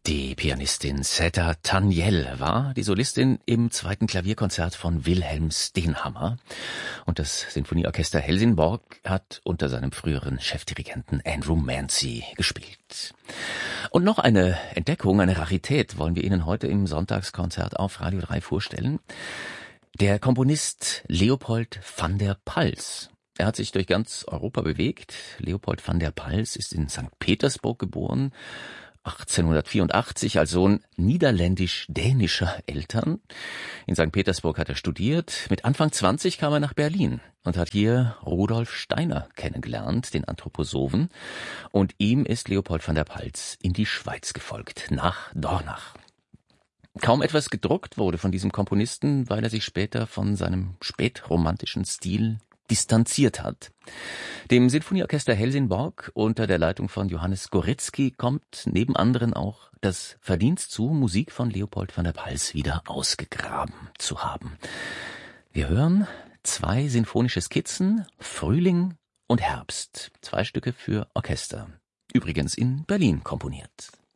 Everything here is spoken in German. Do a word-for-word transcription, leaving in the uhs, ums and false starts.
Die Pianistin Zeta Taniel war die Solistin im zweiten Klavierkonzert von Wilhelm Stenhammar. Und das Sinfonieorchester Helsingborg hat unter seinem früheren Chefdirigenten Andrew Mancy gespielt. Und noch eine Entdeckung, eine Rarität wollen wir Ihnen heute im Sonntagskonzert auf Radio drei vorstellen. Der Komponist Leopold van der Pals. Er hat sich durch ganz Europa bewegt. Leopold van der Pals ist in Sankt Petersburg geboren, achtzehnhundertvierundachtzig als Sohn niederländisch-dänischer Eltern. In Sankt Petersburg hat er studiert. Mit Anfang zwanzig kam er nach Berlin und hat hier Rudolf Steiner kennengelernt, den Anthroposophen. Und ihm ist Leopold van der Pals in die Schweiz gefolgt, nach Dornach. Kaum etwas gedruckt wurde von diesem Komponisten, weil er sich später von seinem spätromantischen Stil distanziert hat. Dem Sinfonieorchester Helsingborg unter der Leitung von Johannes Goretzky kommt neben anderen auch das Verdienst zu, Musik von Leopold van der Pals wieder ausgegraben zu haben. Wir hören zwei sinfonische Skizzen, Frühling und Herbst, zwei Stücke für Orchester, übrigens in Berlin komponiert.